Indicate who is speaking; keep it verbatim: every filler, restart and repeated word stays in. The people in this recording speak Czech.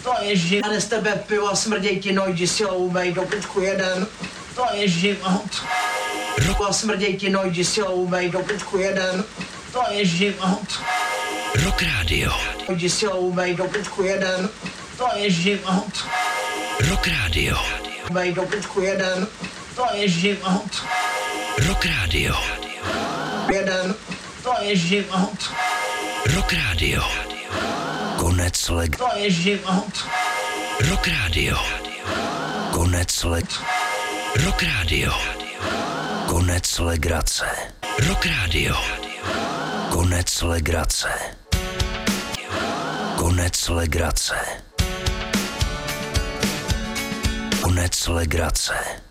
Speaker 1: To je život. Jde z tebe pivo, smrděj ti nojdi silou, vej do kučku jeden. To je život. Pivo, smrděj ti nojdi silou, vej do kučku jeden. To je život.
Speaker 2: Rock Radio.
Speaker 1: Nojdi silou, vej do kučku jeden. To je život.
Speaker 2: Rock Radio.
Speaker 1: Vej do kučku jeden. To je život.
Speaker 2: Rock Radio.
Speaker 1: Jeden. To je život.
Speaker 2: Rock Radio. Konec leg.
Speaker 1: To je život.
Speaker 2: Rock Radio. Konec leg. Rock Radio. Konec legrace. Rock Radio. Konec legrace. Konec legrace. Konec legrace.